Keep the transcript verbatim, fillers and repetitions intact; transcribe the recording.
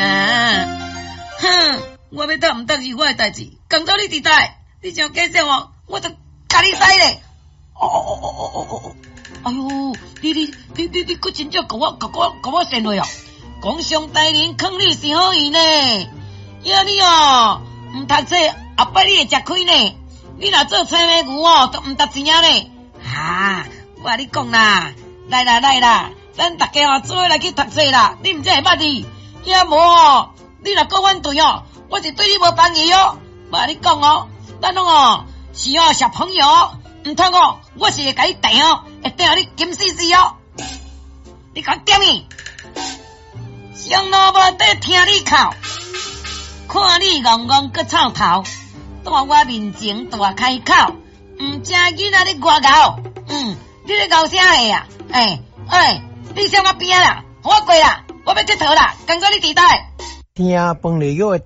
啊！哼，我要得唔得是我的代志，讲到你伫台，你想假设我，我就甲你使咧。哦哦哦哦哦哦哦！哎呦，你你你你你，佫真正甲我甲我甲我扇话哦！讲上大人坑你是好意呢，要你哦，唔读册，后摆你会食亏呢。你若做青尾牛哦，都唔值钱啊呢。啊，我甲你讲啦，来啦来啦，咱大家哦做伙来去读册啦，你唔才会捌哩。要无哦，你若讲反对哦，我是对你无帮义哦。我甲你讲哦，咱拢哦是哦小朋友，唔通哦，我是会甲你电哦，会电互你金死死哦。你讲点咪？上路无得听你哭，看你戆戆个臭头，在我面前大开口，唔正囡仔你外咬，嗯，你咧咬啥个啊？哎哎，你上我边啦，我过啦，我要佚佗啦，感觉你伫台。 听饭里有